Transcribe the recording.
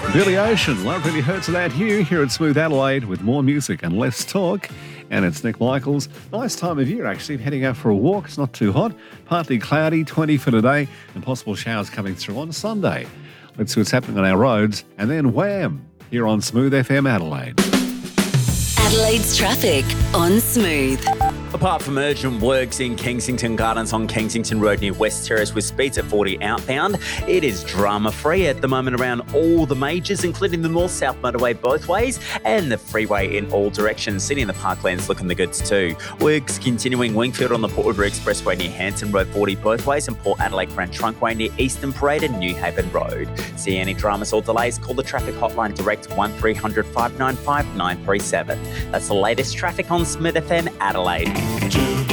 Billy Ocean, Love Really Hurts Without You, here at Smooth Adelaide with more music and less talk. And it's Nick Michaels. Nice time of year, actually. Heading out for a walk. It's not too hot. Partly cloudy, 20 for today, and possible showers coming through on Sunday. Let's see what's happening on our roads. And then wham, here on Smooth FM Adelaide. Adelaide's traffic on Smooth. Apart from urgent works in Kensington Gardens on Kensington Road near West Terrace with speeds at 40 outbound, it is drama-free at the moment around all the majors, including the north-south motorway both ways and the freeway in all directions. Sydney and the Parklands looking the goods too. Works continuing Wingfield on the Port Woodbury Expressway near Hanson Road 40 both ways, and Port Adelaide Grand Trunkway near Eastern Parade and New Haven Road. See any dramas or delays, call the traffic hotline direct 1300 595 937. That's the latest traffic on Smooth FM Adelaide.